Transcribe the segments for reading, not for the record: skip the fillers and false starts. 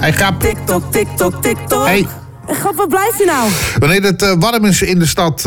Hey, Gap. TikTok, TikTok, TikTok. Hey. Gap, waar blijf je nou? Wanneer het warm is in de stad,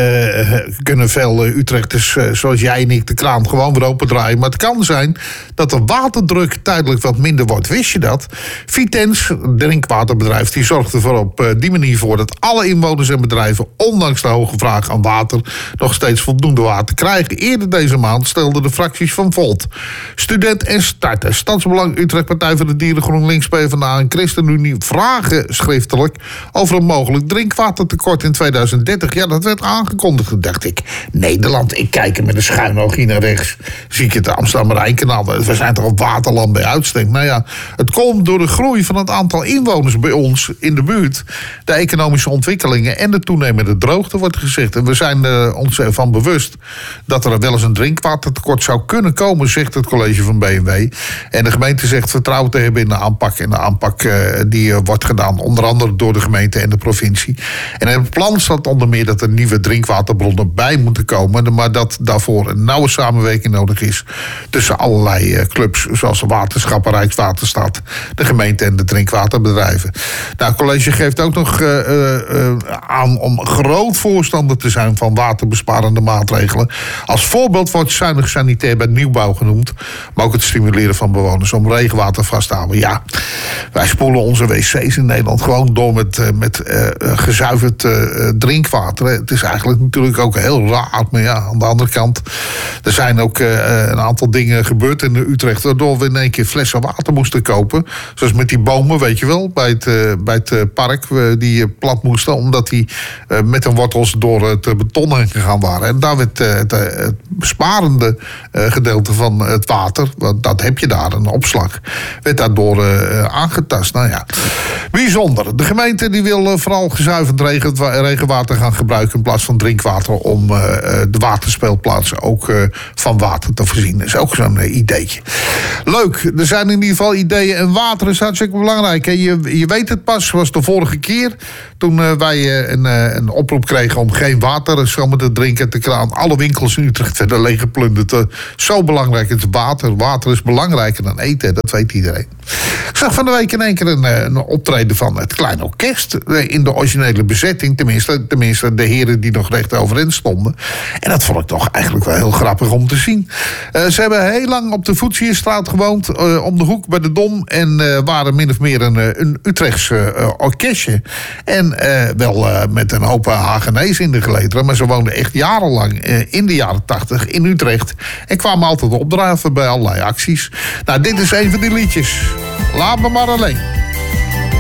kunnen veel Utrechters, zoals jij en ik, de kraan gewoon weer opendraaien. Maar het kan zijn dat de waterdruk tijdelijk wat minder wordt. Wist je dat? Vitens, drinkwaterbedrijf, die zorgt er op die manier voor dat alle inwoners en bedrijven, ondanks de hoge vraag aan water, nog steeds voldoende water krijgen. Eerder deze maand stelden de fracties van Volt, Student en Starters, Stadsbelang, Utrecht, Partij voor de Dieren, GroenLinks, PvdA en ChristenUnie vragen schriftelijk over een mogelijk drinkwatertekort in 2030. Ja, dat werd aangekondigd. Toen dacht ik, Nederland, ik kijk er met een schuin oogje naar rechts. Zie ik het Amsterdam-Rijnkanaal. We zijn toch een waterland bij uitstek. Nou ja, het komt door de groei van het aantal inwoners bij ons in de buurt, de economische ontwikkelingen en de toenemende droogte, wordt gezegd. En we zijn ons ervan bewust dat er wel eens een drinkwatertekort zou kunnen komen, zegt het college van BMW. En de gemeente zegt vertrouwen te hebben in de aanpak. En de aanpak die wordt gedaan onder andere door de gemeente en de provincie. En in het plan staat onder meer dat er nieuwe drinkwaterbronnen bij moeten komen, maar dat daarvoor een nauwe samenwerking nodig is tussen allerlei clubs, zoals de waterschappen, Rijkswaterstaat, de gemeente en de drinkwaterbedrijven. Nou, het college geeft ook nog aan om groot voorstander te zijn van waterbesparende maatregelen. Als voorbeeld wordt zuinig sanitair bij nieuwbouw genoemd, maar ook het stimuleren van bewoners om regenwater vast te houden. Ja, wij spoelen onze wc's in Nederland gewoon door met gezuiverd drinkwater. Het is eigenlijk natuurlijk ook heel raar. Maar ja, aan de andere kant, er zijn ook een aantal dingen gebeurd in Utrecht, waardoor we in één keer flessen water moesten kopen. Zoals met die bomen, weet je wel, bij het park, die plat moesten, omdat die met hun wortels door het beton heen gegaan waren. En daar werd het besparende gedeelte van het water, want dat heb je daar, een opslag, werd daardoor aangetast. Nou ja, bijzonder. De gemeente die wil vooral gezuiverd regenwater gaan gebruiken in plaats van drinkwater om de waterspeelplaatsen ook van water te voorzien. Dat is ook zo'n ideetje. Leuk, er zijn in ieder geval ideeën en water is hartstikke belangrijk. Hè? Je weet het pas, zoals de vorige keer toen wij een oproep kregen om geen water zomaar te drinken te kraan. Alle winkels in Utrecht werden leeggeplunderd. Zo belangrijk is water. Water is belangrijker dan eten, dat weet iedereen. Ik zag van de week in één keer een optreden van het Klein Orkest in de originele bezetting. Tenminste de heren die nog recht overeind stonden. En dat vond ik toch eigenlijk wel heel grappig om te zien. Ze hebben heel lang op de Voetsierstraat gewoond, om de hoek bij de Dom. En waren min of meer een Utrechtse orkestje. En wel met een hoop Hagenees in de gelederen. Maar ze woonden echt jarenlang in de jaren 80 in Utrecht. En kwamen altijd opdraven bij allerlei acties. Nou, dit is een van die liedjes. Laat me maar alleen.